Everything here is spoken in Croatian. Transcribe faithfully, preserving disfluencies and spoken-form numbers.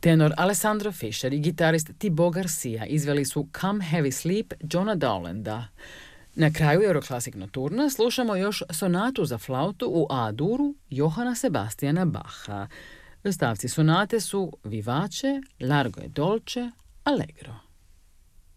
Tenor Alessandro Fischer i gitarist Thibaut Garcia izveli su Come Heavy Sleep Johna Dowlanda. Na kraju Euroclassic Nocturna slušamo još sonatu za flautu u A-duru Johana Sebastiana Bacha. Stavci sonate su Vivace, Largo e dolce, Allegro.